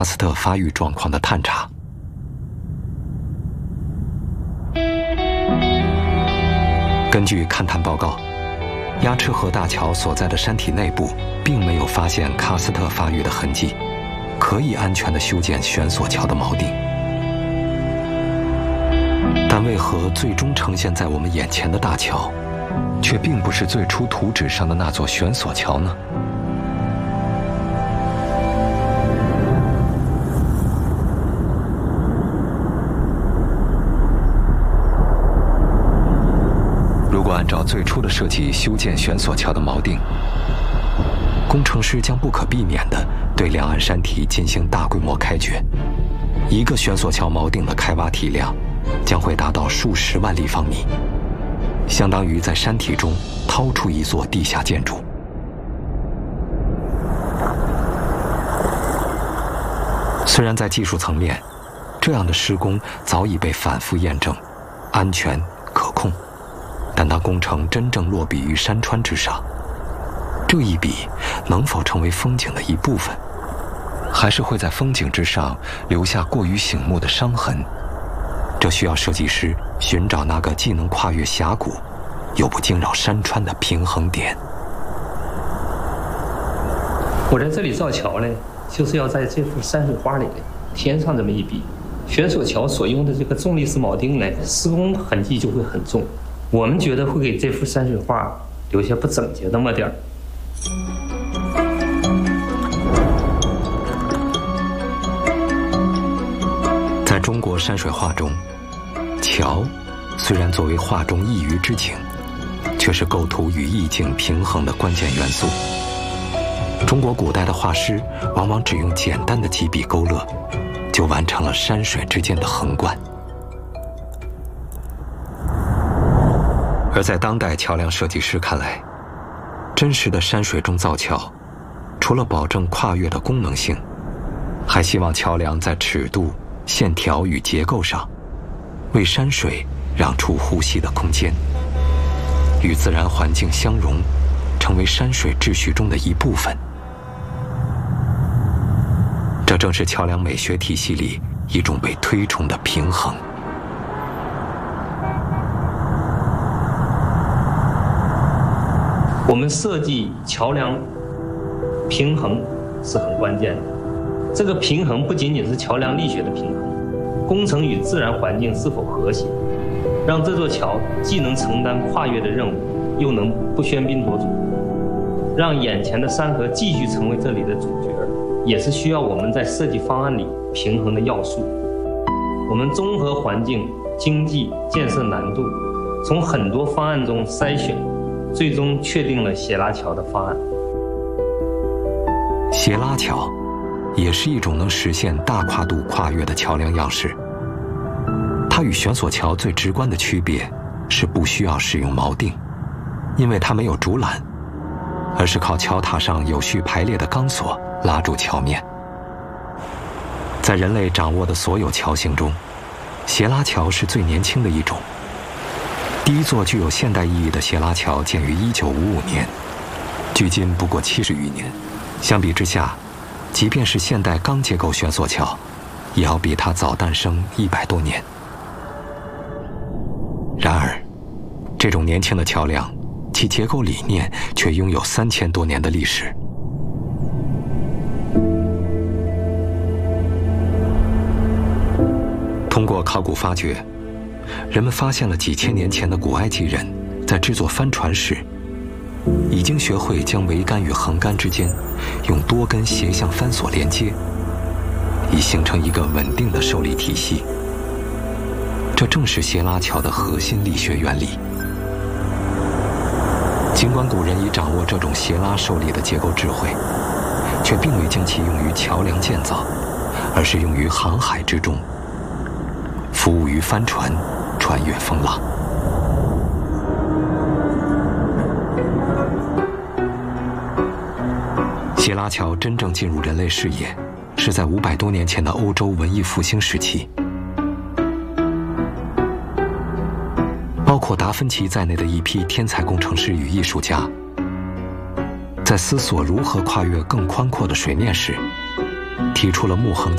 喀斯特发育状况的探查。根据勘探报告，鸭翅河大桥所在的山体内部并没有发现喀斯特发育的痕迹，可以安全地修建悬索桥的锚定。但为何最终呈现在我们眼前的大桥，却并不是最初图纸上的那座悬索桥呢？如果按照最初的设计修建悬索桥的锚定，工程师将不可避免地对两岸山体进行大规模开掘，一个悬索桥锚定的开挖体量将会达到数十万立方米，相当于在山体中掏出一座地下建筑。虽然在技术层面，这样的施工早已被反复验证，安全可控，但当工程真正落笔于山川之上，这一笔能否成为风景的一部分，还是会在风景之上留下过于醒目的伤痕？这需要设计师寻找那个既能跨越峡谷，又不惊扰山川的平衡点。 我在这里造桥呢，就是要在这幅山水画里添上这么一笔。悬索桥所用的这个重力式锚定呢，施工痕迹就会很重，我们觉得会给这幅山水画留下不整洁那么点儿。 在中国山水画中，桥虽然作为画中一隅之景，却是构图与意境平衡的关键元素。中国古代的画师往往只用简单的几笔勾勒，就完成了山水之间的横贯。而在当代桥梁设计师看来，真实的山水中造桥，除了保证跨越的功能性，还希望桥梁在尺度、线条与结构上，为山水让出呼吸的空间，与自然环境相融，成为山水秩序中的一部分。这正是桥梁美学体系里一种被推崇的平衡。 我们设计桥梁平衡是很关键的，这个平衡不仅仅是桥梁力学的平衡，工程与自然环境是否和谐，让这座桥既能承担跨越的任务，又能不喧宾夺主，让眼前的山河继续成为这里的主角，也是需要我们在设计方案里平衡的要素。我们综合环境、经济、建设难度，从很多方案中筛选，最终确定了斜拉桥的方案。 斜拉桥也是一种能实现大跨度跨越的桥梁样式。它与悬索桥最直观的区别是不需要使用锚定，因为它没有竹缆，而是靠桥塔上有序排列的钢索拉住桥面。在人类掌握的所有桥型中，斜拉桥是最年轻的一种。第一座具有现代意义的斜拉桥建于1955年，距今不过70余年。相比之下，即便是现代钢结构悬索桥，也要比它早诞生100多年。然而，这种年轻的桥梁，其结构理念却拥有3000多年的历史。通过考古发掘，人们发现了几千年前的古埃及人在制作帆船时，已经学会将桅杆与横杆之间用多根斜向帆索连接，以形成一个稳定的受力体系。这正是斜拉桥的核心力学原理。尽管古人已掌握这种斜拉受力的结构智慧，却并未将其用于桥梁建造，而是用于航海之中，服务于帆船穿越风浪。斜拉桥真正进入人类视野，是在500多年前的欧洲文艺复兴时期。包括达芬奇在内的一批天才工程师与艺术家，在思索如何跨越更宽阔的水面时，提出了木横